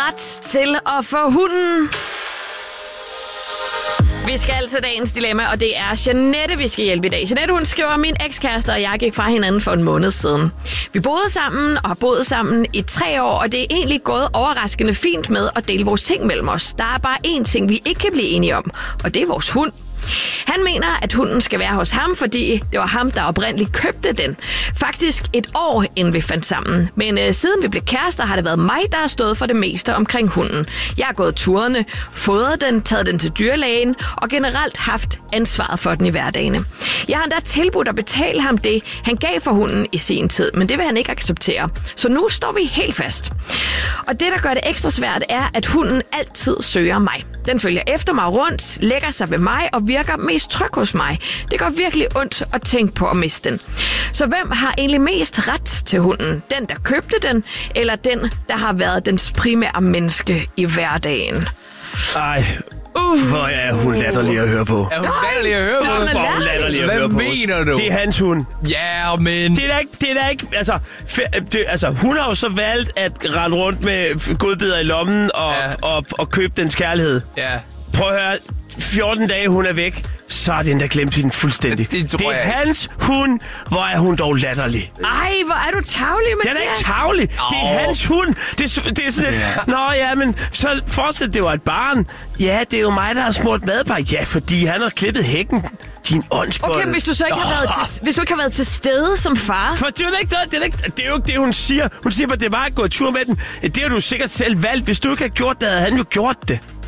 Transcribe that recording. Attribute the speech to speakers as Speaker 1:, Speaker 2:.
Speaker 1: ret til at få hunden? Vi skal til dagens dilemma, og det er Jeanette, vi skal hjælpe i dag. Jeanette, hun skriver, min ekskæreste og jeg gik fra hinanden for en måned siden. Vi boede sammen og har boet sammen i 3 år, og det er egentlig gået overraskende fint med at dele vores ting mellem os. Der er bare én ting, vi ikke kan blive enige om, og det er vores hund. Han mener, at hunden skal være hos ham, fordi det var ham, der oprindeligt købte den. Faktisk et år, inden vi fandt sammen. Men siden vi blev kærester, har det været mig, der har stået for det meste omkring hunden. Jeg har gået turene, fodret den, taget den til dyrlægen og generelt haft ansvaret for den i hverdagene. Jeg har endda tilbudt at betale ham det, han gav for hunden i sin tid, men det vil han ikke acceptere. Så nu står vi helt fast. Og det, der gør det ekstra svært, er, at hunden altid søger mig. Den følger efter mig rundt, lægger sig ved mig og virker mest tryg hos mig. Det gør virkelig ondt at tænke på at miste den. Så hvem har egentlig mest ret til hunden? Den, der købte den, eller den, der har været dens primære menneske i hverdagen?
Speaker 2: Ej, hvor er hun latterlig at høre på.
Speaker 3: Er hun latterlig at høre på?
Speaker 2: Hvor er hun latterlig at høre på.
Speaker 3: Hvad mener du?
Speaker 2: Det er hans hund.
Speaker 3: Ja, men...
Speaker 2: Det er da ikke, altså, hun har jo så valgt at rende rundt med godbidder i lommen og købe dens kærlighed.
Speaker 3: Ja.
Speaker 2: Prøv at høre, 14 dage hun er væk, så er den der glemt hende fuldstændig.
Speaker 3: Det
Speaker 2: er hans hund. Hvor er hun dog latterlig.
Speaker 1: Ej, hvor er du tavlig, Mathias.
Speaker 2: Den er ikke tavlig. Det er hans hund. Det er sådan et... Nå ja, men så forestil dig, det var et barn. Ja, det er jo mig, der har smurt madpakke. Ja, fordi han har klippet hækken. Din åndsbold.
Speaker 1: Okay, hvis du så ikke hvis du ikke har været til stede som far.
Speaker 2: For det er jo ikke det, hun siger. Hun siger bare, at det er bare at gå tur med den. Det har du sikkert selv valgt. Hvis du ikke har gjort det, havde han jo gjort det.